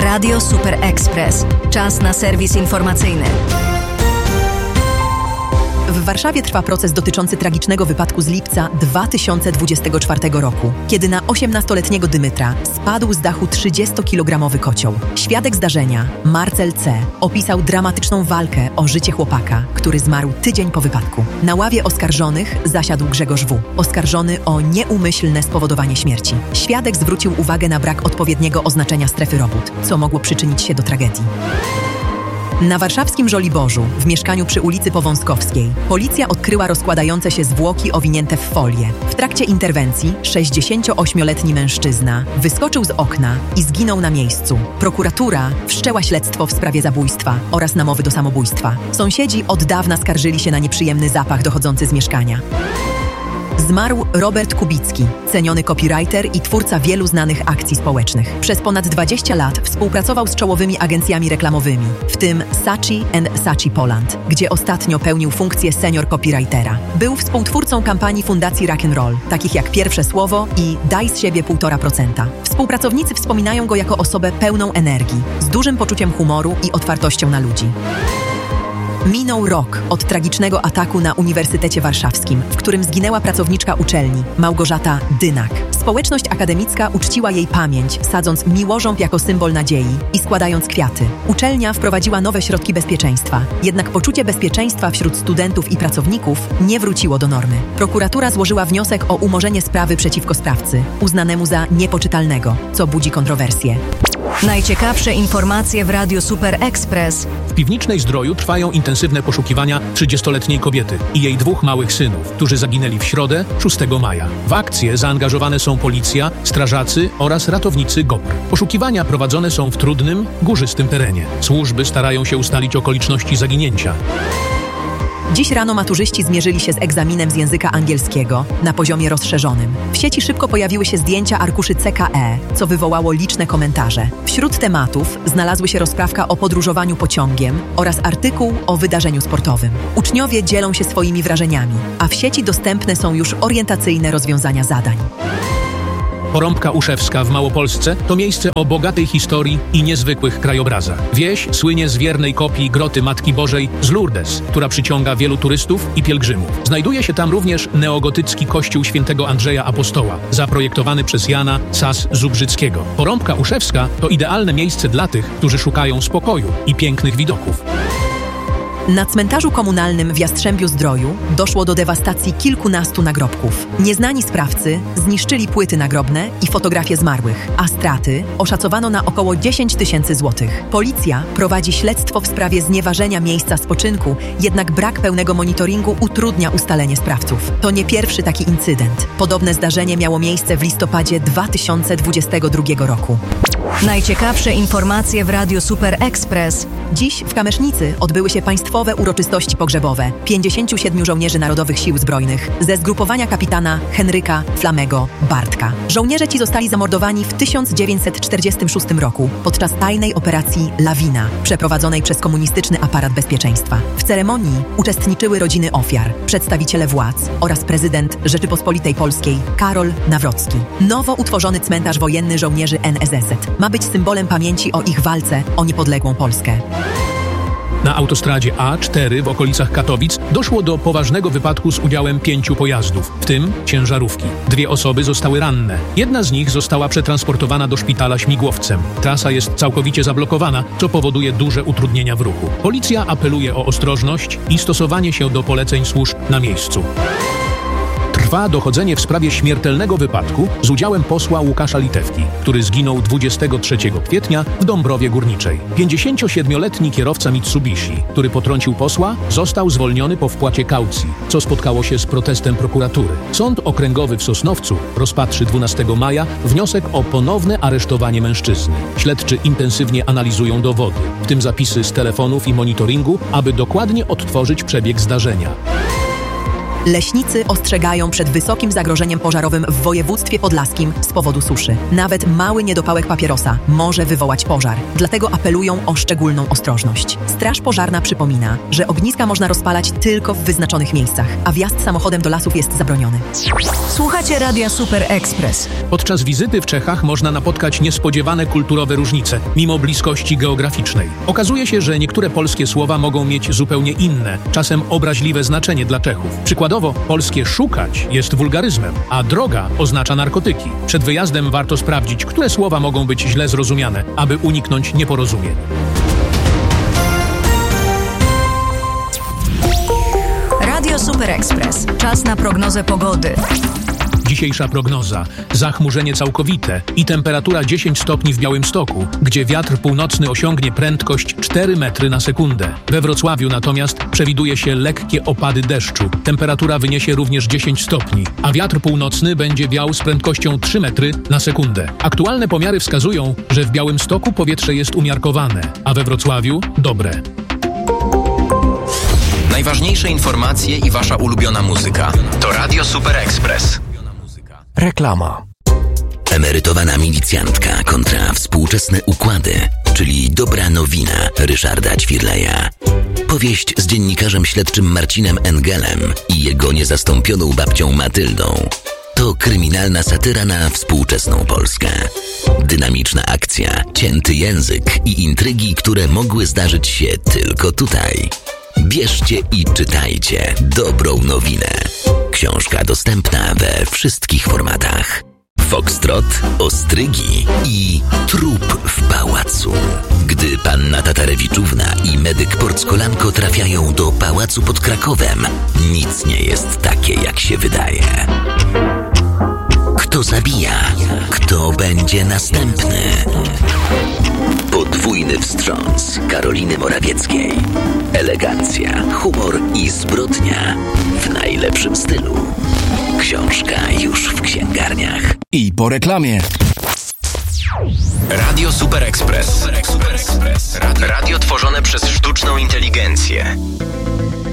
Radio Super Express. Czas na serwis informacyjny. W Warszawie trwa proces dotyczący tragicznego wypadku z lipca 2024 roku, kiedy na 18-letniego Dymytra spadł z dachu 30-kilogramowy kocioł. Świadek zdarzenia, Marcel C., opisał dramatyczną walkę o życie chłopaka, który zmarł tydzień po wypadku. Na ławie oskarżonych zasiadł Grzegorz W., oskarżony o nieumyślne spowodowanie śmierci. Świadek zwrócił uwagę na brak odpowiedniego oznaczenia strefy robót, co mogło przyczynić się do tragedii. Na warszawskim Żoliborzu, w mieszkaniu przy ulicy Powązkowskiej, policja odkryła rozkładające się zwłoki owinięte w folię. W trakcie interwencji 68-letni mężczyzna wyskoczył z okna i zginął na miejscu. Prokuratura wszczęła śledztwo w sprawie zabójstwa oraz namowy do samobójstwa. Sąsiedzi od dawna skarżyli się na nieprzyjemny zapach dochodzący z mieszkania. Zmarł Robert Kubicki, ceniony copywriter i twórca wielu znanych akcji społecznych. Przez ponad 20 lat współpracował z czołowymi agencjami reklamowymi, w tym Saatchi & Saatchi Poland, gdzie ostatnio pełnił funkcję senior copywritera. Był współtwórcą kampanii Fundacji Rock'n'Roll, takich jak Pierwsze Słowo i Daj z siebie 1,5%. Współpracownicy wspominają go jako osobę pełną energii, z dużym poczuciem humoru i otwartością na ludzi. Minął rok od tragicznego ataku na Uniwersytecie Warszawskim, w którym zginęła pracowniczka uczelni, Małgorzata Dynak. Społeczność akademicka uczciła jej pamięć, sadząc miłożąb jako symbol nadziei i składając kwiaty. Uczelnia wprowadziła nowe środki bezpieczeństwa, jednak poczucie bezpieczeństwa wśród studentów i pracowników nie wróciło do normy. Prokuratura złożyła wniosek o umorzenie sprawy przeciwko sprawcy, uznanemu za niepoczytalnego, co budzi kontrowersje. Najciekawsze informacje w Radio Super Express. W Piwnicznej Zdroju trwają intensywne poszukiwania 30-letniej kobiety i jej 2 małych synów, którzy zaginęli w środę 6 maja. W akcję zaangażowane są policja, strażacy oraz ratownicy GOPR. Poszukiwania prowadzone są w trudnym, górzystym terenie. Służby starają się ustalić okoliczności zaginięcia. Dziś rano maturzyści zmierzyli się z egzaminem z języka angielskiego na poziomie rozszerzonym. W sieci szybko pojawiły się zdjęcia arkuszy CKE, co wywołało liczne komentarze. Wśród tematów znalazły się rozprawka o podróżowaniu pociągiem oraz artykuł o wydarzeniu sportowym. Uczniowie dzielą się swoimi wrażeniami, a w sieci dostępne są już orientacyjne rozwiązania zadań. Porąbka Uszewska w Małopolsce to miejsce o bogatej historii i niezwykłych krajobrazach. Wieś słynie z wiernej kopii groty Matki Bożej z Lourdes, która przyciąga wielu turystów i pielgrzymów. Znajduje się tam również neogotycki kościół świętego Andrzeja Apostoła, zaprojektowany przez Jana Sas-Zubrzyckiego. Porąbka Uszewska to idealne miejsce dla tych, którzy szukają spokoju i pięknych widoków. Na cmentarzu komunalnym w Jastrzębiu-Zdroju doszło do dewastacji kilkunastu nagrobków. Nieznani sprawcy zniszczyli płyty nagrobne i fotografie zmarłych, a straty oszacowano na około 10 000 złotych. Policja prowadzi śledztwo w sprawie znieważenia miejsca spoczynku, jednak brak pełnego monitoringu utrudnia ustalenie sprawców. To nie pierwszy taki incydent. Podobne zdarzenie miało miejsce w listopadzie 2022 roku. Najciekawsze informacje w Radio Super Express. Dziś w Kamesznicy odbyły się państwowe uroczystości pogrzebowe 57 żołnierzy Narodowych Sił Zbrojnych ze zgrupowania kapitana Henryka Flamego Bartka. Żołnierze ci zostali zamordowani w 1946 roku podczas tajnej operacji Lawina, przeprowadzonej przez komunistyczny aparat bezpieczeństwa. W ceremonii uczestniczyły rodziny ofiar, przedstawiciele władz oraz prezydent Rzeczypospolitej Polskiej Karol Nawrocki. Nowo utworzony cmentarz wojenny żołnierzy NSZZ ma być symbolem pamięci o ich walce o niepodległą Polskę. Na autostradzie A4 w okolicach Katowic doszło do poważnego wypadku z udziałem 5 pojazdów, w tym ciężarówki. 2 osoby zostały ranne. Jedna z nich została przetransportowana do szpitala śmigłowcem. Trasa jest całkowicie zablokowana, co powoduje duże utrudnienia w ruchu. Policja apeluje o ostrożność i stosowanie się do poleceń służb na miejscu. Trwa dochodzenie w sprawie śmiertelnego wypadku z udziałem posła Łukasza Litewki, który zginął 23 kwietnia w Dąbrowie Górniczej. 57-letni kierowca Mitsubishi, który potrącił posła, został zwolniony po wpłacie kaucji, co spotkało się z protestem prokuratury. Sąd Okręgowy w Sosnowcu rozpatrzy 12 maja wniosek o ponowne aresztowanie mężczyzny. Śledczy intensywnie analizują dowody, w tym zapisy z telefonów i monitoringu, aby dokładnie odtworzyć przebieg zdarzenia. Leśnicy ostrzegają przed wysokim zagrożeniem pożarowym w województwie podlaskim z powodu suszy. Nawet mały niedopałek papierosa może wywołać pożar, dlatego apelują o szczególną ostrożność. Straż pożarna przypomina, że ogniska można rozpalać tylko w wyznaczonych miejscach, a wjazd samochodem do lasów jest zabroniony. Słuchacie Radia Super Express. Podczas wizyty w Czechach można napotkać niespodziewane kulturowe różnice, mimo bliskości geograficznej. Okazuje się, że niektóre polskie słowa mogą mieć zupełnie inne, czasem obraźliwe znaczenie dla Czechów. Przykładowo, polskie szukać jest wulgaryzmem, a droga oznacza narkotyki. Przed wyjazdem warto sprawdzić, które słowa mogą być źle zrozumiane, aby uniknąć nieporozumień. Radio Super Express. Czas na prognozę pogody. Dzisiejsza prognoza. Zachmurzenie całkowite i temperatura 10 stopni w Białymstoku, gdzie wiatr północny osiągnie prędkość 4 metry na sekundę. We Wrocławiu natomiast przewiduje się lekkie opady deszczu. Temperatura wyniesie również 10 stopni, a wiatr północny będzie wiał z prędkością 3 metry na sekundę. Aktualne pomiary wskazują, że w Białymstoku powietrze jest umiarkowane, a we Wrocławiu dobre. Najważniejsze informacje i wasza ulubiona muzyka. To Radio Super Express. Reklama. Emerytowana milicjantka kontra współczesne układy, czyli dobra nowina Ryszarda Ćwirleja. Powieść z dziennikarzem śledczym Marcinem Engelem i jego niezastąpioną babcią Matyldą. To kryminalna satyra na współczesną Polskę. Dynamiczna akcja, cięty język i intrygi, które mogły zdarzyć się tylko tutaj. Bierzcie i czytajcie dobrą nowinę. Książka dostępna we wszystkich formatach. Foxtrot, ostrygi i trup w pałacu. Gdy panna Tatarewiczówna i medyk Porckolanko trafiają do pałacu pod Krakowem, nic nie jest takie, jak się wydaje. Kto zabija? Kto będzie następny? Podwójny wstrząs Karoliny Morawieckiej. Elegancja, humor i zbrodnia w najlepszym stylu. Książka już w księgarniach. I po reklamie. Radio Super Express. Radio tworzone przez sztuczną inteligencję.